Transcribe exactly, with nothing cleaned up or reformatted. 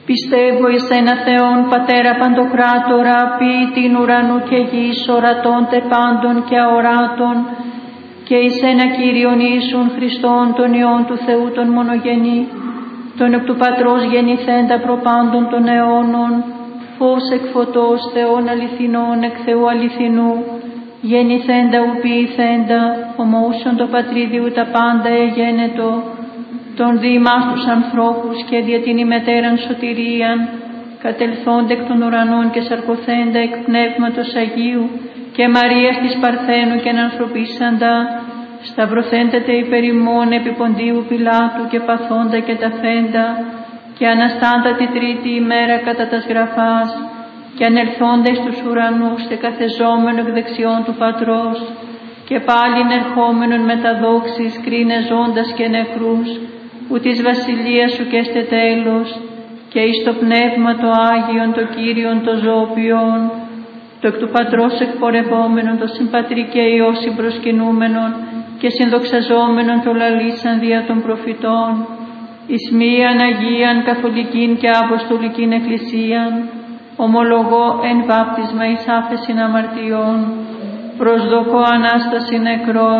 Πιστεύω εις ένα Θεόν Πατέρα Παντοκράτορα, ποιητήν ουρανού και γης, ορατών τε πάντων και αοράτων, και εις ένα Κύριον Ιησούν Χριστόν, τον Υιόν του Θεού τον μονογενή, τον εκ του Πατρός γεννηθέντα προπάντων των αιώνων, φως εκ φωτός, Θεόν αληθινών, εκ Θεού αληθινού, γεννηθέντα ου ποιηθέντα, ομοούσον το πατρίδιου τα πάντα εγένετο, τον δι' ημάς τους ανθρώπους και δια την ημετέραν σωτηρίαν, κατελθόντα εκ των ουρανών και σαρκωθέντα εκ Πνεύματος Αγίου και Μαρίας της Παρθένου και ανθρωπίσαντα, σταυρωθέντα τε υπερ ημών επί Ποντίου Πιλάτου και παθόντα και ταφέντα, και αναστάντα τη τρίτη ημέρα κατά τας γραφάς, και ανελθόντα εις τους ουρανούς τε καθεζόμενο εκ δεξιών του Πατρός, και πάλιν ερχόμενον με τα δόξης κρίνε ζώντας και νεκρούς, που της βασιλείας σου και στε τέλος, και εις το Πνεύμα το Άγιον, το Κύριον, το ζωοποιόν, το εκ του Πατρός εκπορευόμενον, το συμπατρί και Υιό συμπροσκυνούμενον και συνδοξαζόμενον το λαλήσαν δια των προφητών, εις μίαν Αγίαν Καθολικήν και Αποστολικήν Εκκλησίαν, ομολογώ εν βάπτισμα εις άφεσιν αμαρτιών, προσδοκώ Ανάσταση νεκρών